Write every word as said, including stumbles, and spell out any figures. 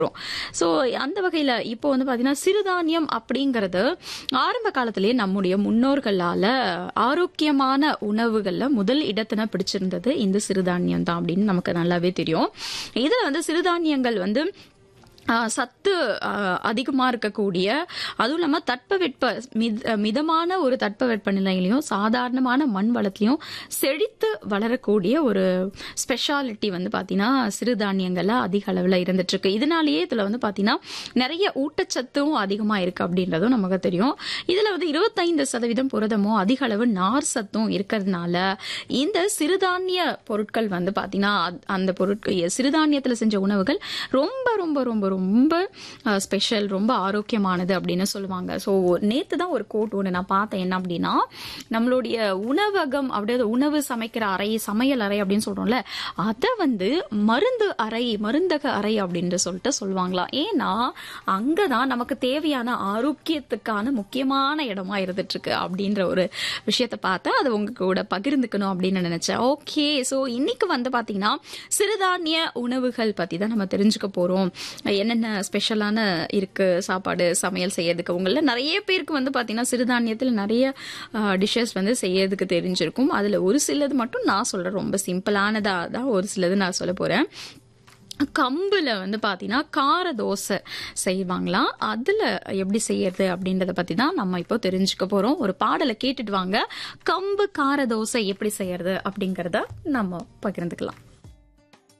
So அந்த வகையில் இப்போ வந்து பார்த்தீங்கன்னா சிறுதானியம் அப்படிங்கிறது ஆரம்ப காலத்திலேயே நம்முடைய முன்னோர்களால் ஆரோக்கியமான உணவுகளில் முதல் இடத்தின பிடிச்சிருந்தது இந்த சிறுதானியம் தான் அப்படின்னு நமக்கு நல்லாவே தெரியும். இதில் வந்து சிறுதானியங்கள் வந்து சத்து அதிகமாக இருக்கக்கூடிய, அதுவும் இல்லாமல் தட்பவெட்ப மித மிதமான ஒரு தட்பவெட்ப நிலையிலையும் சாதாரணமான மண் வளத்திலையும் செழித்து வளரக்கூடிய ஒரு ஸ்பெஷாலிட்டி வந்து பார்த்தீங்கன்னா சிறுதானியங்களில் அதிக அளவில் இருந்துட்டு இருக்கு. இதனாலேயே இதில் வந்து பார்த்தீங்கன்னா நிறைய ஊட்டச்சத்தும் அதிகமாக இருக்கு அப்படின்றதும் நமக்கு தெரியும். இதில் வந்து இருபத்தைந்து சதவீதம் புரதமும் அதிக அளவு நார் சத்தும் இருக்கிறதுனால இந்த சிறுதானிய பொருட்கள் வந்து பார்த்தீங்கன்னா அந்த பொருட்கள் சிறுதானியத்தில் செஞ்ச உணவுகள் ரொம்ப ரொம்ப ரொம்ப ரொம்ப ஸ்பெஷல், ரொம்ப ஆரோக்கியமானது அப்படின்னு சொல்லுவாங்க. ஸோ நேற்று தான் ஒரு கோட் ஒன்று நான் பார்த்தேன். என்ன அப்படின்னா, நம்மளுடைய உணவகம் அப்படியே உணவு சமைக்கிற அறை, சமையல் அறை அப்படின்னு சொல்றோம்ல, அதை வந்து மருந்து அறை, மருந்தக அறை அப்படின்னு சொல்லிட்டு சொல்லுவாங்களா. ஏன்னா அங்கதான் நமக்கு தேவையான ஆரோக்கியத்துக்கான முக்கியமான இடமா இருந்துட்டு இருக்கு அப்படின்ற ஒரு விஷயத்த பார்த்தேன். அதை உங்க கூட பகிர்ந்துக்கணும் அப்படின்னு நினைச்சேன். ஓகே, ஸோ இன்னைக்கு வந்து பாத்தீங்கன்னா சிறுதானிய உணவுகள் பத்தி தான் நம்ம தெரிஞ்சுக்க போறோம். என்னென்ன ஸ்பெஷலான இருக்கு சாப்பாடு சமையல் செய்யறதுக்கு. உங்கள நிறைய பேருக்கு வந்து பாத்தீங்கன்னா சிறுதானியத்தில் நிறைய டிஷ்ஷஸ் வந்து செய்யறதுக்கு தெரிஞ்சிருக்கும். அதுல ஒரு சிலது மட்டும் நான் சொல்றேன், ரொம்ப சிம்பிளானதா தான் ஒரு சிலது நான் சொல்ல போறேன். கம்புல வந்து பாத்தீங்கன்னா கார தோசை செய்வாங்களாம். அதுல எப்படி செய்யறது அப்படின்றத பத்தி தான் நம்ம இப்போ தெரிஞ்சுக்க போறோம். ஒரு பாடலை கேட்டுட்டு வாங்க. கம்பு கார தோசை எப்படி செய்யறது அப்படிங்கறத நம்ம பகிர்ந்துக்கலாம்.